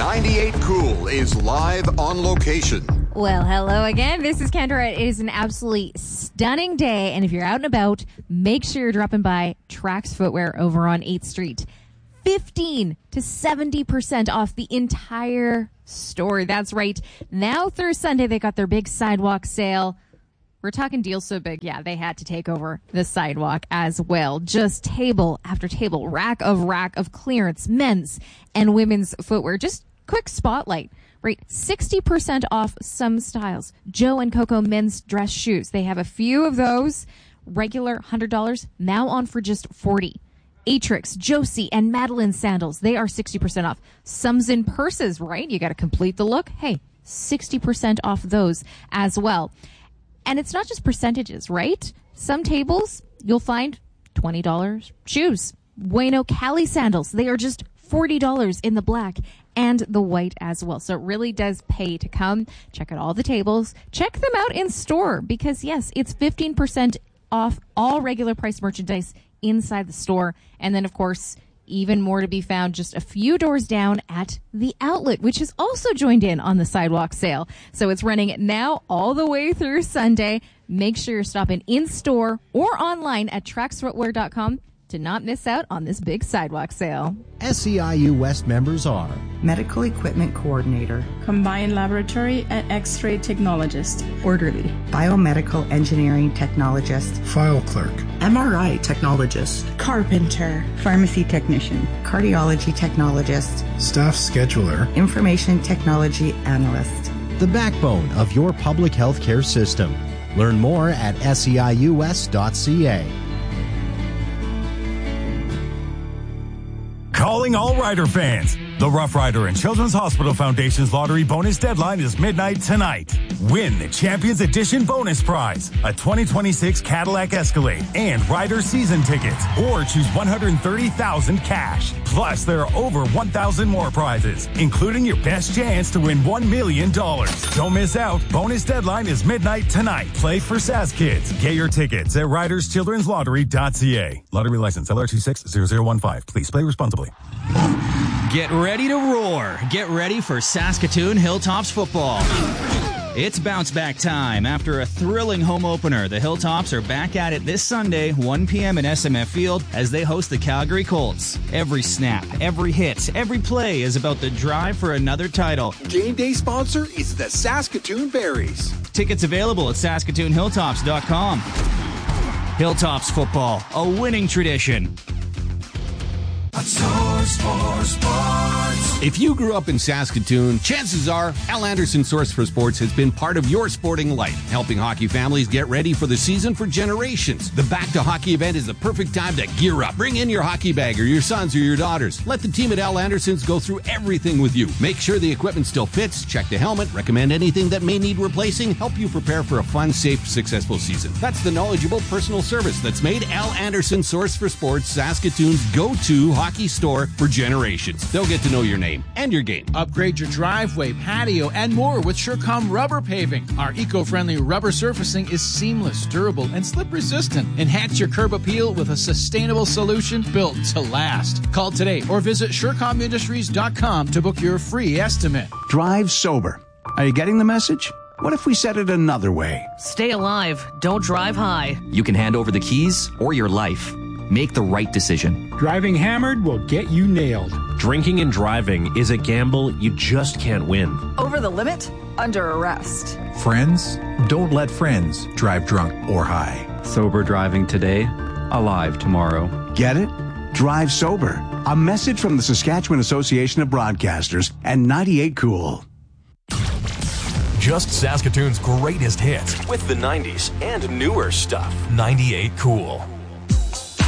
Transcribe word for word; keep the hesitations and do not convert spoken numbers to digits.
ninety-eight Cool is live on location. Well, hello again. This is Kendra. It is an absolutely stunning day. And if you're out and about, make sure you're dropping by Trax Footwear over on eighth Street. fifteen to seventy percent off the entire store. That's right. Now through Sunday, they got their big sidewalk sale. We're talking deals so big, yeah, they had to take over the sidewalk as well. Just table after table, rack of rack of clearance, men's and women's footwear. Just quick spotlight, right? sixty percent off some styles. Joe and Coco men's dress shoes. They have a few of those. Regular one hundred dollars, now on for just forty dollars. Atrix, Josie, and Madeline sandals. They are sixty percent off. Some's in purses, right? You got to complete the look. Hey, sixty percent off those as well. And it's not just percentages, right? Some tables, you'll find twenty dollars shoes. Bueno Cali sandals, they are just forty dollars in the black and the white as well. So it really does pay to come. Check out all the tables. Check them out in store because, yes, it's fifteen percent off all regular price merchandise inside the store. And then, of course, even more to be found just a few doors down at the Outlet, which has also joined in on the sidewalk sale. So it's running now all the way through Sunday. Make sure you're stopping in store or online at trax footwear dot com to not miss out on this big sidewalk sale. S C I U West members are Medical Equipment Coordinator, Combined Laboratory and X-ray Technologist, Orderly, Biomedical Engineering Technologist, File Clerk, M R I Technologist, Carpenter, Pharmacy Technician, Cardiology Technologist, Staff Scheduler, Information Technology Analyst. the backbone of your public health care system. Learn more at S E I U S dot C A. Calling all Rider fans. The Rough Rider and Children's Hospital Foundation's lottery bonus deadline is midnight tonight. Win the Champions Edition bonus prize, a twenty twenty-six Cadillac Escalade and Rider season tickets, or choose one hundred thirty thousand dollars cash. Plus, there are over one thousand more prizes, including your best chance to win one million dollars. Don't miss out. Bonus deadline is midnight tonight. Play for S A S Kids. Get your tickets at riders children's lottery dot c a. Lottery license L R two six zero zero one five. Please play responsibly. Get ready to roar. Get ready for Saskatoon Hilltops football. It's bounce back time. After a thrilling home opener, the Hilltops are back at it this Sunday, one p.m. at S M F Field, as they host the Calgary Colts. Every snap, every hit, every play is about the drive for another title. Game day sponsor is the Saskatoon Berries. Tickets available at saskatoon hilltops dot com. Hilltops football, a winning tradition. A source for sports. If you grew up in Saskatoon, chances are Al Anderson Source for Sports has been part of your sporting life, helping hockey families get ready for the season for generations. The Back to Hockey event is the perfect time to gear up. Bring in your hockey bag or your sons or your daughters. Let the team at Al Anderson's go through everything with you. Make sure the equipment still fits, check the helmet, recommend anything that may need replacing, help you prepare for a fun, safe, successful season. That's the knowledgeable personal service that's made Al Anderson Source for Sports Saskatoon's go-to hockey store for generations. They'll get to know your name and your game. Upgrade your driveway, patio, and more with Surecom Rubber Paving. Our eco-friendly rubber surfacing is seamless, durable, and slip-resistant. Enhance your curb appeal with a sustainable solution built to last. Call today or visit surecom industries dot com to book your free estimate. Drive sober. Are you getting the message? What if we said it another way? Stay alive. Don't drive high. You can hand over the keys or your life. Make the right decision. Driving hammered will get you nailed. Drinking and driving is a gamble you just can't win. Over the limit? Under arrest. Friends? Don't let friends drive drunk or high. Sober driving today, alive tomorrow. Get it? Drive sober. A message from the Saskatchewan Association of Broadcasters and ninety-eight Cool. Just Saskatoon's greatest hits with the nineties and newer stuff. ninety-eight Cool.